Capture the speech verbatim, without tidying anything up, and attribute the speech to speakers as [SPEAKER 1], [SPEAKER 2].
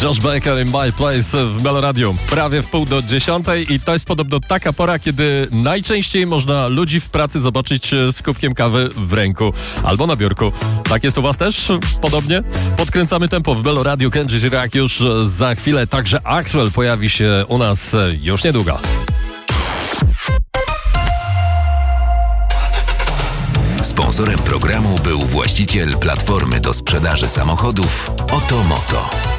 [SPEAKER 1] Josh Baker in My Place w Meloradiu. Prawie w pół do dziesiątej i to jest podobno taka pora, kiedy najczęściej można ludzi w pracy zobaczyć z kubkiem kawy w ręku albo na biurku. Tak jest u was też? Podobnie? Podkręcamy tempo w Meloradiu. Kenji Girac już za chwilę. Także Axwell pojawi się u nas już niedługo.
[SPEAKER 2] Sponsorem programu był właściciel platformy do sprzedaży samochodów Oto Moto.